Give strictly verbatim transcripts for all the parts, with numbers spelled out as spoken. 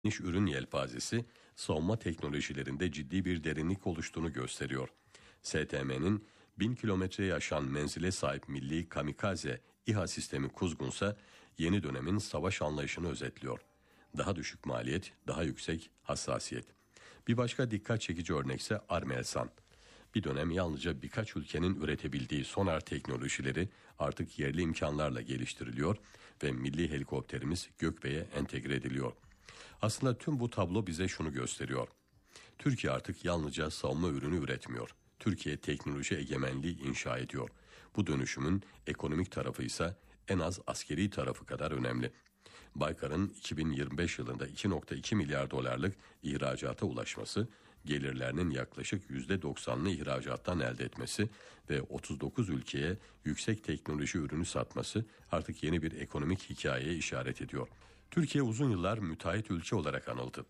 Geniş ürün yelpazesi savunma teknolojilerinde ciddi bir derinlik oluştuğunu gösteriyor. S T M'nin bin kilometreye aşan menzile sahip milli kamikaze İHA sistemi Kuzgunsa yeni dönemin savaş anlayışını özetliyor. Daha düşük maliyet, daha yüksek hassasiyet. Bir başka dikkat çekici örnekse Armelsan. Bir dönem yalnızca birkaç ülkenin üretebildiği sonar teknolojileri artık yerli imkanlarla geliştiriliyor ve milli helikopterimiz Gökbey'e entegre ediliyor. Aslında tüm bu tablo bize şunu gösteriyor. Türkiye artık yalnızca savunma ürünü üretmiyor. Türkiye teknoloji egemenliği inşa ediyor. Bu dönüşümün ekonomik tarafı ise en az askeri tarafı kadar önemli. Baykar'ın iki bin yirmi beş yılında iki virgül iki milyar dolarlık ihracata ulaşması, gelirlerinin yaklaşık yüzde doksanını ihracattan elde etmesi ve otuz dokuz ülkeye yüksek teknoloji ürünü satması artık yeni bir ekonomik hikayeye işaret ediyor. Türkiye uzun yıllar müteahhit ülke olarak anıldı.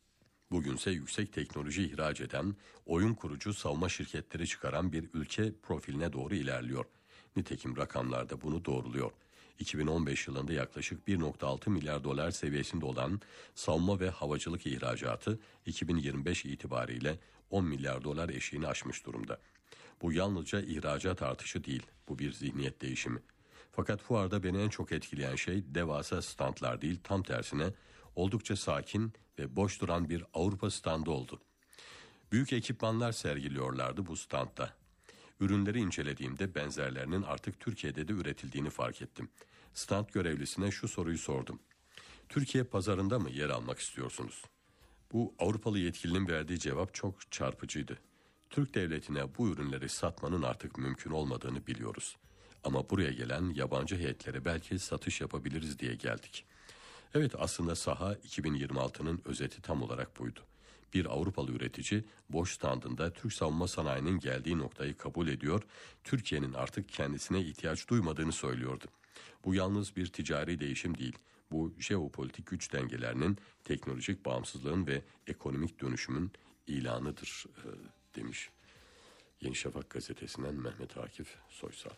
Bugünse yüksek teknoloji ihraç eden, oyun kurucu savunma şirketleri çıkaran bir ülke profiline doğru ilerliyor. Nitekim rakamlar da bunu doğruluyor. iki bin on beş yılında yaklaşık bir virgül altı milyar dolar seviyesinde olan savunma ve havacılık ihracatı iki bin yirmi beş itibariyle on milyar dolar eşiğini aşmış durumda. Bu yalnızca ihracat artışı değil, bu bir zihniyet değişimi. Fakat fuarda beni en çok etkileyen şey devasa standlar değil, tam tersine oldukça sakin ve boş duran bir Avrupa standı oldu. Büyük ekipmanlar sergiliyorlardı bu standta. Ürünleri incelediğimde benzerlerinin artık Türkiye'de de üretildiğini fark ettim. Stand görevlisine şu soruyu sordum. Türkiye pazarında mı yer almak istiyorsunuz? Bu Avrupalı yetkilinin verdiği cevap çok çarpıcıydı. Türk devletine bu ürünleri satmanın artık mümkün olmadığını biliyoruz. Ama buraya gelen yabancı heyetlere belki satış yapabiliriz diye geldik. Evet, aslında saha iki bin yirmi altının özeti tam olarak buydu. Bir Avrupalı üretici boş standında Türk savunma sanayinin geldiği noktayı kabul ediyor, Türkiye'nin artık kendisine ihtiyaç duymadığını söylüyordu. Bu yalnız bir ticari değişim değil, bu jeopolitik güç dengelerinin, teknolojik bağımsızlığın ve ekonomik dönüşümün ilanıdır demiş. Yeni Şafak gazetesinden Mehmet Akif Soysal.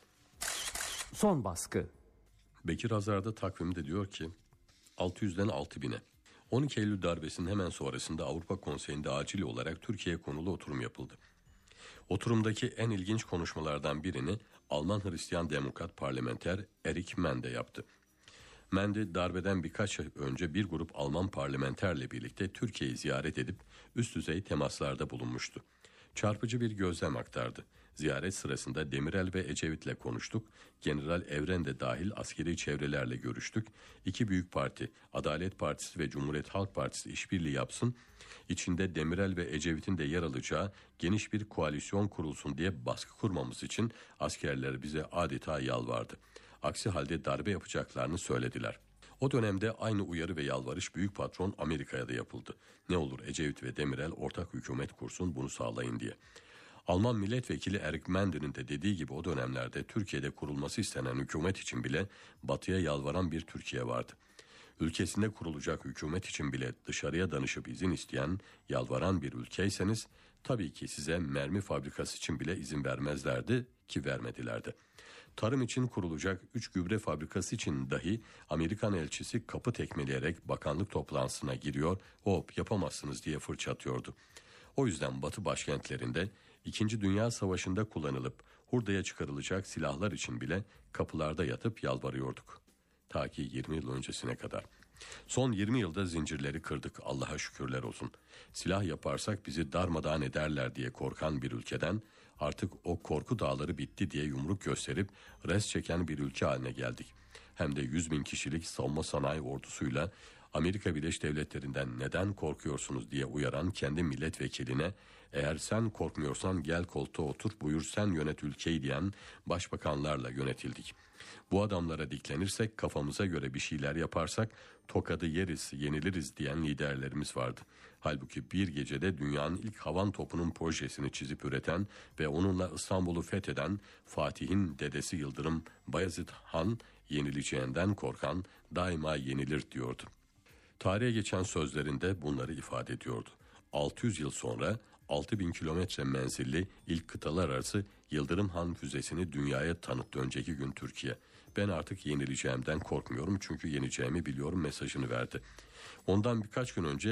Son baskı. Bekir Hazar'da takvimde diyor ki altı yüzden altı bine. on iki Eylül darbesinin hemen sonrasında Avrupa Konseyi'nde acil olarak Türkiye'ye konulu oturum yapıldı. Oturumdaki en ilginç konuşmalardan birini Alman Hristiyan Demokrat parlamenter Erich Mende yaptı. Mende darbeden birkaç ay önce bir grup Alman parlamenterle birlikte Türkiye'yi ziyaret edip üst düzey temaslarda bulunmuştu. Çarpıcı bir gözlem aktardı. Ziyaret sırasında Demirel ve Ecevit'le konuştuk. General Evren de dahil askeri çevrelerle görüştük. İki büyük parti, Adalet Partisi ve Cumhuriyet Halk Partisi işbirliği yapsın. İçinde Demirel ve Ecevit'in de yer alacağı geniş bir koalisyon kurulsun diye baskı kurmamız için askerler bize adeta yalvardı. Aksi halde darbe yapacaklarını söylediler. O dönemde aynı uyarı ve yalvarış büyük patron Amerika'ya da yapıldı. Ne olur Ecevit ve Demirel ortak hükümet kursun, bunu sağlayın diye. Alman milletvekili Erich Mende'nin de dediği gibi o dönemlerde Türkiye'de kurulması istenen hükümet için bile Batı'ya yalvaran bir Türkiye vardı. Ülkesinde kurulacak hükümet için bile dışarıya danışıp izin isteyen, yalvaran bir ülkeyseniz tabii ki size mermi fabrikası için bile izin vermezlerdi ki vermedilerdi. Tarım için kurulacak üç gübre fabrikası için dahi Amerikan elçisi kapı tekmeleyerek bakanlık toplantısına giriyor, hop yapamazsınız diye fırça atıyordu. O yüzden Batı başkentlerinde İkinci Dünya Savaşı'nda kullanılıp hurdaya çıkarılacak silahlar için bile kapılarda yatıp yalvarıyorduk. Ta ki yirmi yıl öncesine kadar. Son yirmi yılda zincirleri kırdık, Allah'a şükürler olsun. Silah yaparsak bizi darmadağın ederler diye korkan bir ülkeden artık o korku dağları bitti diye yumruk gösterip res çeken bir ülke haline geldik. Hem de yüz bin kişilik savunma sanayi ordusuyla Amerika Birleşik Devletleri'nden neden korkuyorsunuz diye uyaran kendi milletvekiline eğer sen korkmuyorsan gel koltuğa otur, buyur sen yönet ülkeyi diyen başbakanlarla yönetildik. Bu adamlara diklenirsek, kafamıza göre bir şeyler yaparsak tokadı yeriz, yeniliriz diyen liderlerimiz vardı. Halbuki bir gecede dünyanın ilk havan topunun projesini çizip üreten ve onunla İstanbul'u fetheden Fatih'in dedesi Yıldırım Bayezid Han yenileceğinden korkan daima yenilir diyordu. Tarihe geçen sözlerinde bunları ifade ediyordu. altı yüz yıl sonra altı bin kilometre menzilli ilk kıtalar arası Yıldırım Han füzesini dünyaya tanıttı önceki gün Türkiye. Ben artık yenileceğimden korkmuyorum çünkü yeneceğimi biliyorum mesajını verdi. Ondan birkaç gün önce